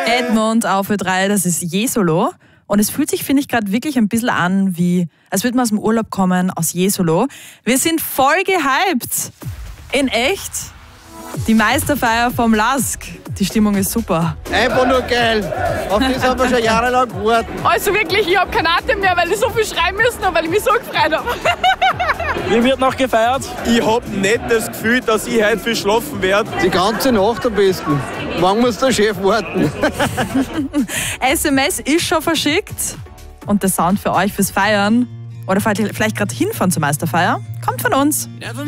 Edmund auf Ö3, das ist Jesolo. Und es fühlt sich, finde ich, gerade wirklich ein bisschen an, wie als würde man aus dem Urlaub kommen, aus Jesolo. Wir sind voll gehypt. In echt. Die Meisterfeier vom LASK. Die Stimmung ist super. Einfach nur geil. Auf das haben wir schon jahrelang gewartet. Also wirklich, ich habe keinen Atem mehr, weil ich so viel schreien müssen und weil ich mich so gefreut habe. Wie wird noch gefeiert? Ich habe nicht das Gefühl, dass ich heute viel schlafen werde. Die ganze Nacht am besten. Wann muss der Chef warten? SMS ist schon verschickt. Und der Sound für euch fürs Feiern oder vielleicht gerade hinfahren zur Meisterfeier kommt von uns.